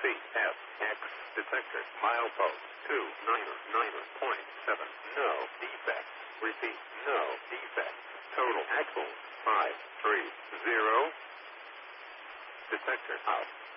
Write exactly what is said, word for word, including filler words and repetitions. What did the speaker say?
F, X, detector, milepost, two, niner, niner point seven, no defect. Repeat, no defect. Total axle, five, three, zero. Detector out.